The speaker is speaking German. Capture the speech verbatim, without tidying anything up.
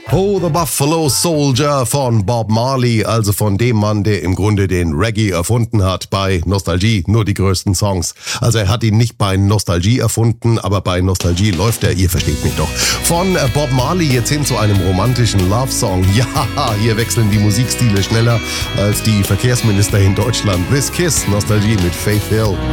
Oh, the Buffalo Soldier von Bob Marley, also von dem Mann, der im Grunde den Reggae erfunden hat. Bei Nostalgie nur die größten Songs. Also er hat ihn nicht bei Nostalgie erfunden, aber bei Nostalgie läuft er, ihr versteht mich doch. Von Bob Marley jetzt hin zu einem romantischen Love-Song. Ja, hier wechseln die Musikstile schneller als die Verkehrsminister in Deutschland. This Kiss, Nostalgie mit Faith Hill.